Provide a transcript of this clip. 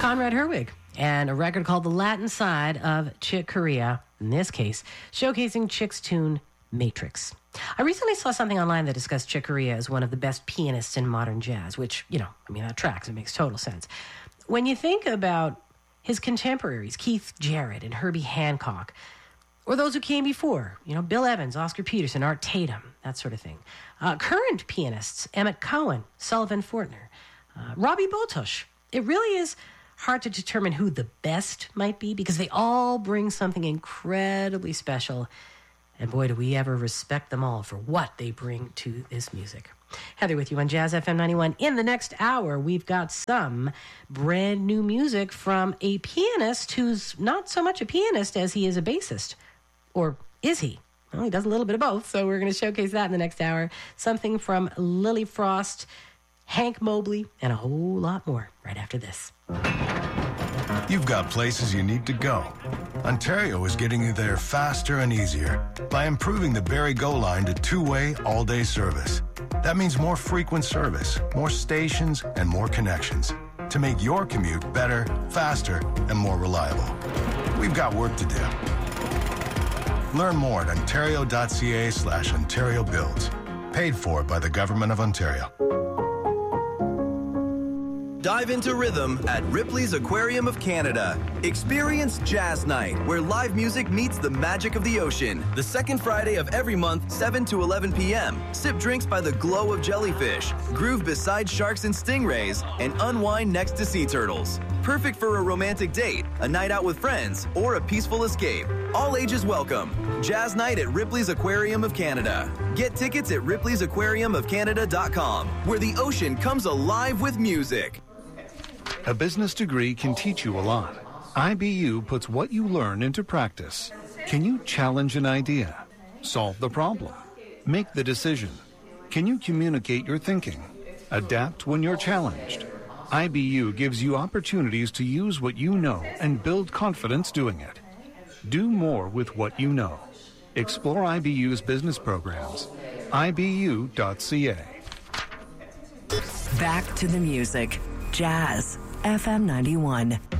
Conrad Herwig, and a record called The Latin Side of Chick Corea, in this case, showcasing Chick's tune, Matrix. I recently saw something online that discussed Chick Corea as one of the best pianists in modern jazz, which, that tracks. It makes total sense. When you think about his contemporaries, Keith Jarrett and Herbie Hancock, or those who came before, Bill Evans, Oscar Peterson, Art Tatum, that sort of thing. Current pianists, Emmett Cohen, Sullivan Fortner, Robbie Botush. It really is hard to determine who the best might be because they all bring something incredibly special. And boy, do we ever respect them all for what they bring to this music. Heather with you on Jazz FM 91. In the next hour, we've got some brand new music from a pianist who's not so much a pianist as he is a bassist. Or is he? Well, he does a little bit of both, so we're going to showcase that in the next hour. Something from Lily Frost, Hank Mobley, and a whole lot more right after this. You've got places you need to go. Ontario is getting you there faster and easier by improving the Barrie Go line to two-way, all-day service. That means more frequent service, more stations, and more connections to make your commute better, faster, and more reliable. We've got work to do. Learn more at ontario.ca/Ontario Builds. Paid for by the Government of Ontario. Dive into rhythm at Ripley's Aquarium of Canada. Experience Jazz Night, where live music meets the magic of the ocean. The second Friday of every month, 7 to 11 p.m. Sip drinks by the glow of jellyfish, groove beside sharks and stingrays, and unwind next to sea turtles. Perfect for a romantic date, a night out with friends, or a peaceful escape. All ages welcome. Jazz Night at Ripley's Aquarium of Canada. Get tickets at ripleysAquariumofcanada.com, where the ocean comes alive with music. A business degree can teach you a lot. IBU puts what you learn into practice. Can you challenge an idea? Solve the problem? Make the decision? Can you communicate your thinking? Adapt when you're challenged? IBU gives you opportunities to use what you know and build confidence doing it. Do more with what you know. Explore IBU's business programs. IBU.ca. Back to the music. Jazz FM 91.